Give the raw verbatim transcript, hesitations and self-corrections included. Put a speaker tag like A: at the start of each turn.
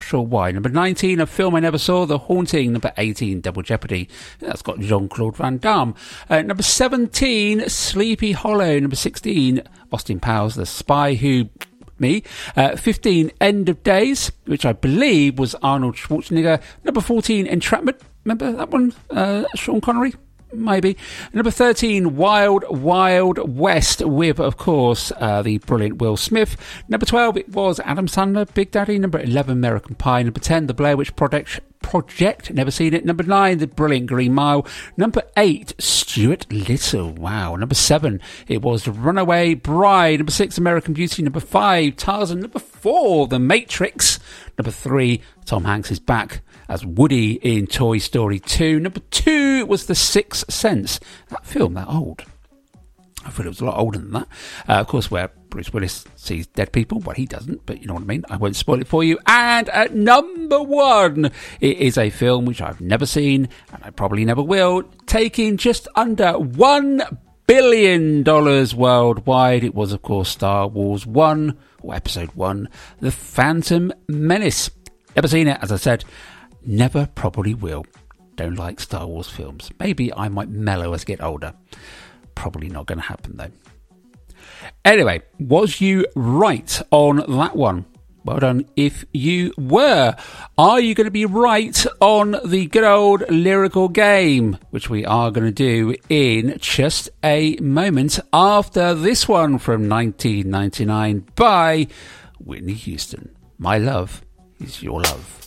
A: sure why. Number nineteen, a film I never saw, The Haunting. Number eighteen, Double Jeopardy. That's got Jean-Claude Van Damme. Uh, number seventeen, Sleepy Hollow. Number sixteen, Austin Powers, The Spy Who... Me. Uh, fifteen, End of Days, which I believe was Arnold Schwarzenegger. Number fourteen, Entrapment. Remember that one? Uh, Sean Connery? Maybe. Number thirteen, Wild Wild West, with, of course, uh, the brilliant Will Smith. Number twelve, it was Adam Sandler, Big Daddy. Number eleven, American Pie. Number ten, The Blair Witch Project. Project, never seen it. Number nine, The Brilliant Green Mile. Number eight, Stuart Little. Wow. Number seven, it was Runaway Bride. Number six, American Beauty. Number five, Tarzan. Number four, The Matrix. Number three, Tom Hanks is back as Woody in Toy Story two. Number two was The Sixth Sense. That film, that old. I thought it was a lot older than that. Uh, of course, where Bruce Willis sees dead people. Well, he doesn't, but you know what I mean. I won't spoil it for you. And at number one, it is a film which I've never seen, and I probably never will, taking just under one billion dollars worldwide. It was, of course, Star Wars one, or Episode one, The Phantom Menace. Never seen it, as I said. Never probably will. Don't like Star Wars films. Maybe I might mellow as I get older. Probably not going to happen, though. Anyway, was you right on that one? Well done if you were. Are you going to be right on the good old lyrical game, which we are going to do in just a moment after this one from nineteen ninety-nine by Whitney Houston. My love is your love.